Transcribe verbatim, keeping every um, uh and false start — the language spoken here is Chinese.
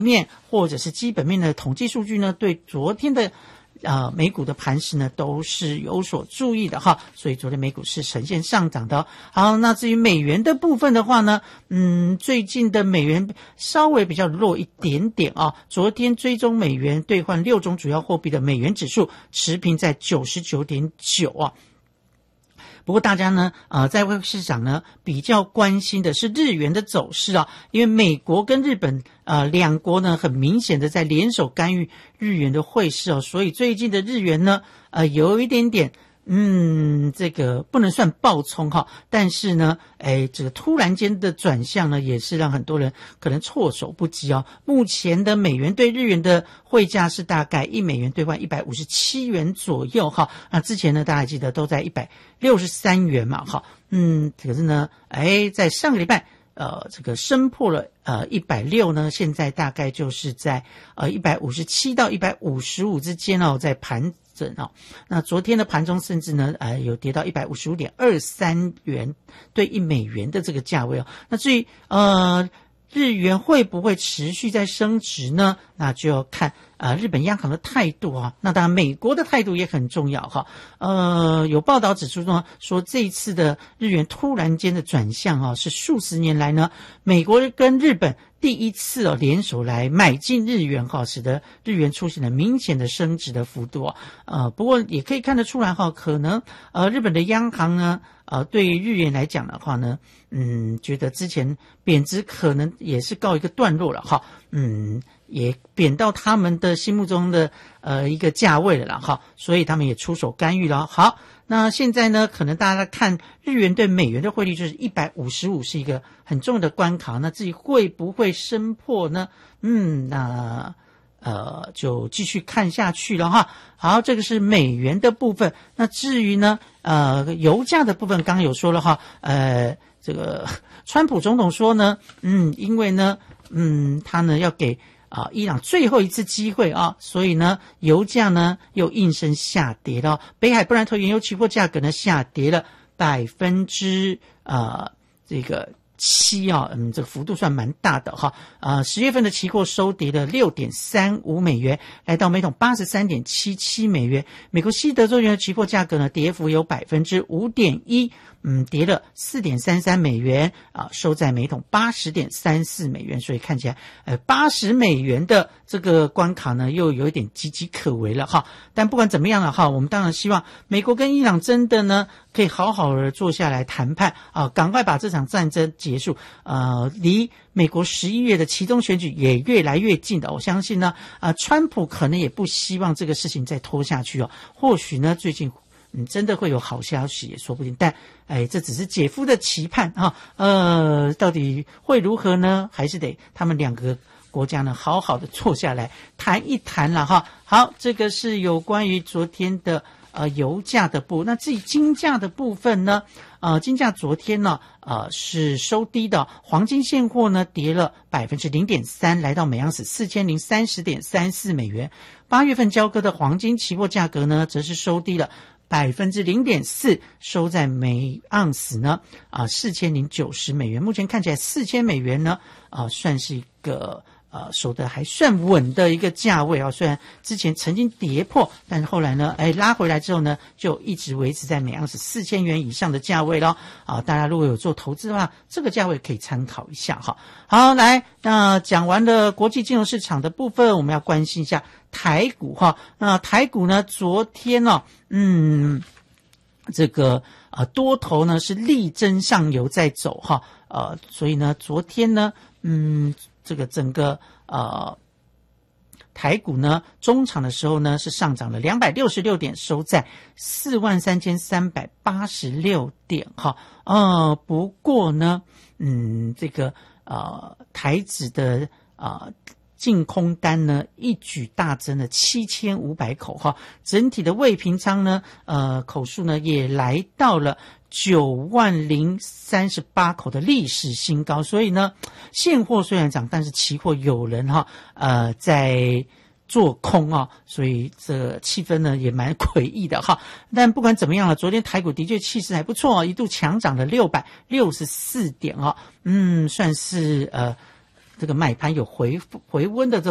面或者是基本面的统计数据呢，对昨天的呃，美股的盘势呢都是有所注意的哈，所以昨天美股是呈现上涨的。好，那至于美元的部分的话呢，嗯，最近的美元稍微比较弱一点点啊。昨天追踪美元兑换六种主要货币的美元指数持平在 九十九点九 啊。不过大家呢，呃，在外汇市场呢比较关心的是日元的走势啊，因为美国跟日本呃两国呢很明显的在联手干预日元的汇市哦，所以最近的日元呢，呃，有一点点。嗯，这个不能算暴冲哈，但是呢，哎，这个突然间的转向呢，也是让很多人可能措手不及哦。目前的美元对日元的汇价是大概一美元兑换一百五十七元左右哈。那之前呢，大家记得都在一百六十三元嘛哈。嗯，可是呢，哎，在上个礼拜。呃，这个升破了呃一百六十呢，现在大概就是在呃一百五十七到一百五十五之间哦，在盘整哦。那昨天的盘中甚至呢，呃有跌到一百五十五点二三元对一美元的这个价位哦。那至于呃日元会不会持续在升值呢？那就要看呃日本央行的态度啊。那当然美国的态度也很重要哈。呃有报道指出呢，说这一次的日元突然间的转向啊，是数十年来呢美国跟日本第一次哦联手来买进日元哈，使得日元出现了明显的升值的幅度啊。呃不过也可以看得出来哈，可能呃日本的央行呢呃对于日元来讲的话呢，嗯觉得之前贬值可能也是告一个段落了哈。嗯也贬到他们的心目中的呃一个价位了啦哈，所以他们也出手干预了。好，那现在呢，可能大家看日元对美元的汇率就是一百五十五是一个很重要的关卡，那至于会不会升破呢？嗯，那呃就继续看下去了哈。好，这个是美元的部分。那至于呢，呃油价的部分，刚刚有说了哈，呃这个川普总统说呢，嗯，因为呢，嗯他呢要给啊，伊朗最后一次机会啊，所以呢，油价呢又应声下跌了。北海布兰特原油期货价格呢下跌了百分之呃这个七啊，嗯，这个幅度算蛮大的哈。呃，十月份的期货收跌了六点三五美元，来到每桶八十三点七七美元。美国西德州原油期货价格呢跌幅有百分之五点一。嗯，跌了四点三三美元啊，收在每桶八十点三四美元，所以看起来呃八十美元的这个关卡呢又有一点岌岌可危了哈。但不管怎么样了哈，我们当然希望美国跟伊朗真的呢可以好好的坐下来谈判啊，赶快把这场战争结束。呃，离美国十一月的期中选举也越来越近的，我相信呢啊，川普可能也不希望这个事情再拖下去哦。或许呢最近。嗯，真的会有好消息也说不定，但哎，这只是姐夫的期盼哈。呃，到底会如何呢？还是得他们两个国家呢好好的坐下来谈一谈了哈。好，这个是有关于昨天的呃油价的部，那至于金价的部分呢？呃，金价昨天呢，呃是收低的，黄金现货呢跌了百分之零点三，来到每盎司四千零三十点三四美元。八月份交割的黄金期货价格呢，则是收低了。百分之零点四，收在每盎司呢啊四千零九十美元。目前看起来四千美元呢啊算是一个呃守得还算稳的一个价位啊。虽然之前曾经跌破，但是后来呢，哎拉回来之后呢，就一直维持在每盎司四千元以上的价位了啊。大家如果有做投资的话，这个价位可以参考一下哈。好，来，那讲完了国际金融市场的部分，我们要关心一下。台股哈，那台股呢？昨天呢、哦，嗯，这个呃多头呢是力争上游在走哈，呃，所以呢，昨天呢，嗯，这个整个呃台股呢，中场的时候呢是上涨了两百六十六点，收在四万三千三百八十六点哈，呃，不过呢，嗯，这个呃台指的呃。净空单呢一举大增了七千五百口哈，整体的未平仓呢呃口数呢也来到了九万零三十八口的历史新高，所以呢现货虽然涨，但是期货有人哈呃在做空啊，所以这气氛呢也蛮诡异的哈。但不管怎么样了，昨天台股的确气势还不错啊，一度强涨了六百六十四点啊，嗯，算是呃。 这个买盘有回回温的这种